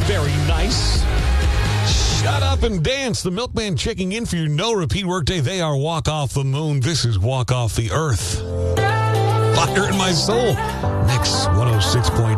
Very nice. Shut up and dance. The Milkman checking in for your no repeat workday. They are Walk Off the Moon. This is Walk Off the Earth. Fire in my soul. Mix 106.5.